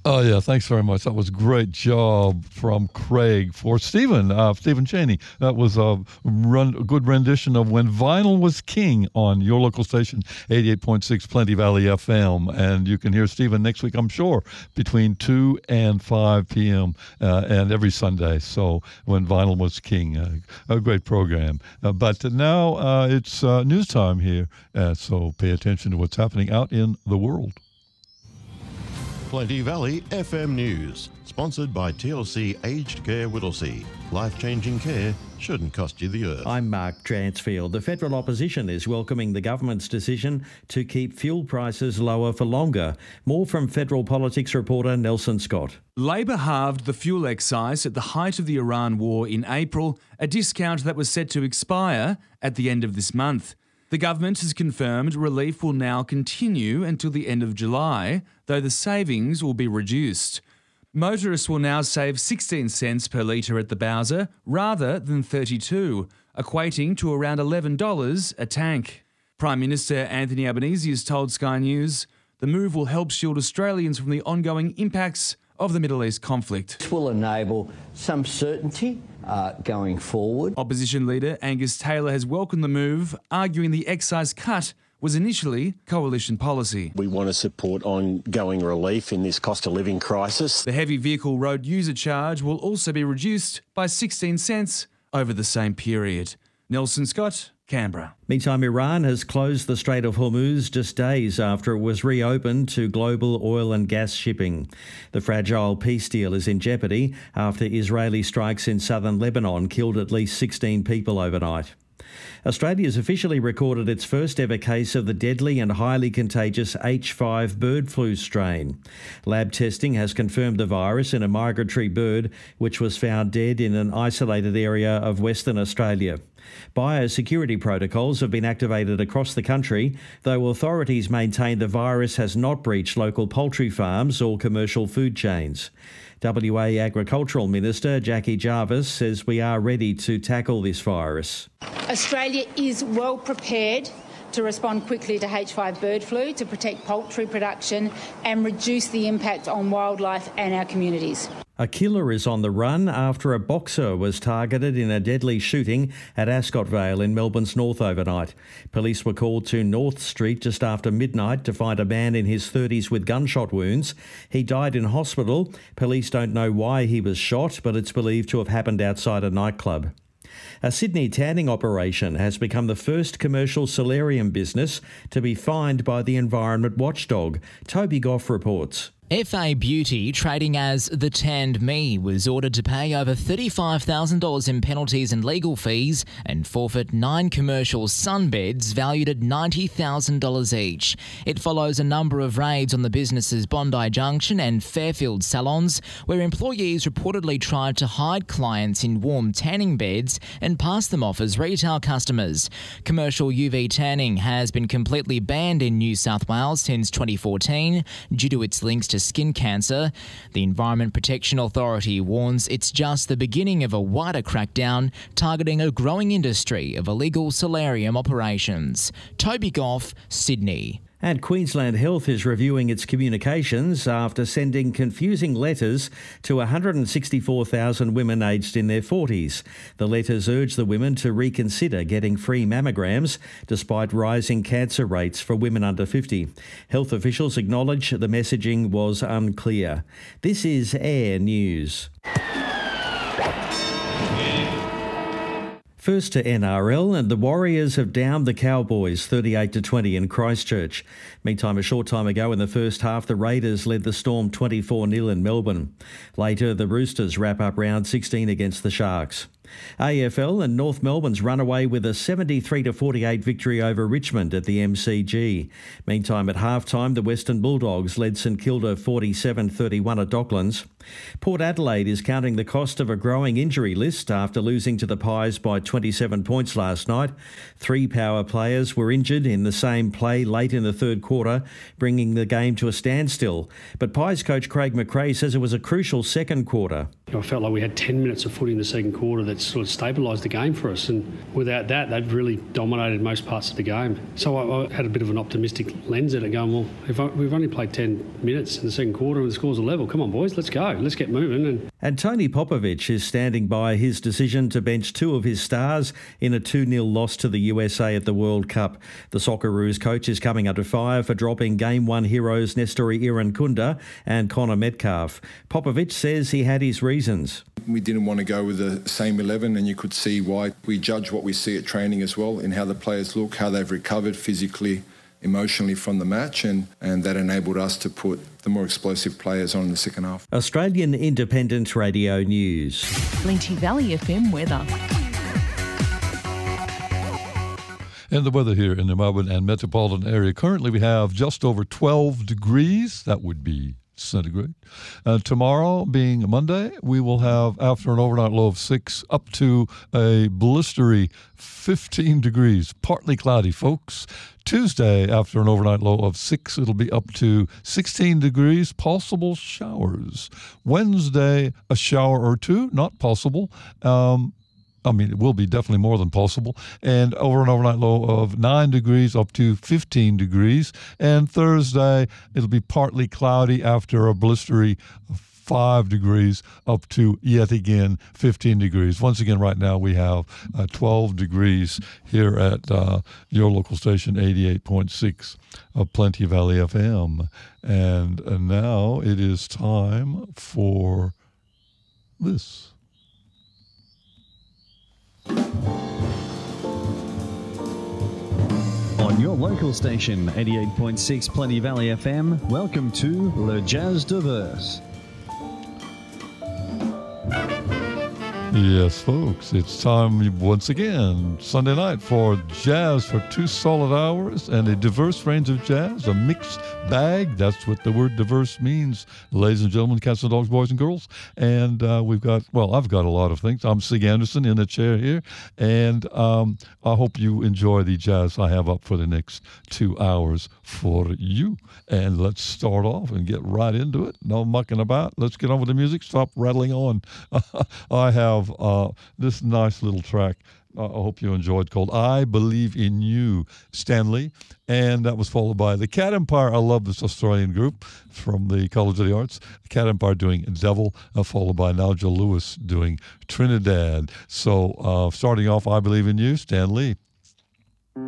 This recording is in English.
Oh, yeah, thanks very much. That was a great job from Craig. For Stephen Cheney, that was a good rendition of When Vinyl Was King on your local station, 88.6 Plenty Valley FM. And you can hear Stephen next week, I'm sure, between 2 and 5 p.m. And every Sunday. So When Vinyl Was King, a great program. But now it's news time here, so pay attention to what's happening out in the world. Plenty Valley FM News, sponsored by TLC Aged Care Whittlesea. Life-changing care shouldn't cost you the earth. I'm Mark Dransfield. The federal opposition is welcoming the government's decision to keep fuel prices lower for longer. More from federal politics reporter Nelson Scott. Labor halved the fuel excise at the height of the Iran war in April, a discount that was set to expire at the end of this month. The government has confirmed relief will now continue until the end of July, though the savings will be reduced. Motorists will now save 16 cents per litre at the Bowser rather than 32, equating to around $11 a tank. Prime Minister Anthony Albanese has told Sky News the move will help shield Australians from the ongoing impacts of the Middle East conflict. This will enable some certainty going forward. Opposition leader Angus Taylor has welcomed the move, arguing the excise cut was initially coalition policy. We want to support ongoing relief in this cost of living crisis. The heavy vehicle road user charge will also be reduced by 16 cents over the same period. Nelson Scott, Canberra. Meantime, Iran has closed the Strait of Hormuz just days after it was reopened to global oil and gas shipping. The fragile peace deal is in jeopardy after Israeli strikes in southern Lebanon killed at least 16 people overnight. Australia has officially recorded its first ever case of the deadly and highly contagious H5 bird flu strain. Lab testing has confirmed the virus in a migratory bird which was found dead in an isolated area of Western Australia. Biosecurity protocols have been activated across the country, though authorities maintain the virus has not breached local poultry farms or commercial food chains. WA Agricultural Minister Jackie Jarvis says we are ready to tackle this virus. Australia is well prepared to respond quickly to H5 bird flu to protect poultry production and reduce the impact on wildlife and our communities. A killer is on the run after a boxer was targeted in a deadly shooting at Ascot Vale in Melbourne's north overnight. Police were called to North Street just after midnight to find a man in his 30s with gunshot wounds. He died in hospital. Police don't know why he was shot, but it's believed to have happened outside a nightclub. A Sydney tanning operation has become the first commercial solarium business to be fined by the environment watchdog. Toby Goff reports. FA Beauty, trading as The Tanned Me, was ordered to pay over $35,000 in penalties and legal fees and forfeit 9 commercial sunbeds valued at $90,000 each. It follows a number of raids on the business's Bondi Junction and Fairfield salons, where employees reportedly tried to hide clients in warm tanning beds and pass them off as retail customers. Commercial UV tanning has been completely banned in New South Wales since 2014 due to its links to skin cancer. The Environment Protection Authority warns it's just the beginning of a wider crackdown targeting a growing industry of illegal solarium operations. Toby Goff, Sydney. And Queensland Health is reviewing its communications after sending confusing letters to 164,000 women aged in their 40s. The letters urge the women to reconsider getting free mammograms despite rising cancer rates for women under 50. Health officials acknowledge the messaging was unclear. This is Air News. First to NRL, and the Warriors have downed the Cowboys 38-20 in Christchurch. Meantime, a short time ago in the first half, the Raiders led the Storm 24-0 in Melbourne. Later, the Roosters wrap up round 16 against the Sharks. AFL, and North Melbourne's run away with a 73-48 victory over Richmond at the MCG. Meantime, at halftime, the Western Bulldogs led St Kilda 47-31 at Docklands. Port Adelaide is counting the cost of a growing injury list after losing to the Pies by 27 points last night. 3 power players were injured in the same play late in the third quarter, bringing the game to a standstill. But Pies coach Craig McRae says it was a crucial second quarter. I felt like we had 10 minutes of footy in the second quarter that sort of stabilised the game for us, and without that, they've really dominated most parts of the game. So I had a bit of an optimistic lens at it, going, well, if we've only played 10 minutes in the second quarter and the score's a level, come on, boys, let's go, let's get moving. And Tony Popovich is standing by his decision to bench two of his stars in a 2-0 loss to the USA at the World Cup. The Socceroos coach is coming under fire for dropping Game 1 heroes Nestori Irankunda and Connor Metcalf. Popovich says he had his reasons. We didn't want to go with the same 11, and you could see why. We judge what we see at training as well, in how the players look, how they've recovered physically, emotionally from the match, and that enabled us to put the more explosive players on in the second half. Australian Independent Radio News. Plenty Valley FM weather. And the weather here in the Melbourne and metropolitan area. Currently we have just over 12 degrees. That would be centigrade. Tomorrow, being Monday, we will have, after an overnight low of 6, up to a blistery 15 degrees. Partly cloudy, folks. Tuesday, after an overnight low of 6, it'll be up to 16 degrees, possible showers. Wednesday, a shower or two, not possible. It will be definitely more than possible. And over an overnight low of 9 degrees up to 15 degrees. And Thursday, it'll be partly cloudy after a blistery 5 degrees up to, yet again, 15 degrees. Once again, right now we have 12 degrees here at your local station, 88.6 of Plenty Valley FM. And now it is time for this. On your local station, 88.6 Plenty Valley FM, welcome to Le Jazz Diverse. Yes, folks, it's time once again, Sunday night, for jazz for 2 solid hours and a diverse range of jazz, a mixed bag. That's what the word diverse means, ladies and gentlemen, cats and dogs, boys and girls. And I've got a lot of things. I'm Sig Anderson in the chair here, and I hope you enjoy the jazz I have up for the next 2 hours for you. And let's start off and get right into it. No mucking about. Let's get on with the music. Stop rattling on. I have this nice little track I hope you enjoyed, called I Believe in You, Stanley. And that was followed by the Cat Empire. I love this Australian group from the College of the Arts. The Cat Empire doing Devil, followed by Nigel Lewis doing Trinidad. So starting off, I Believe in You, Stan Lee.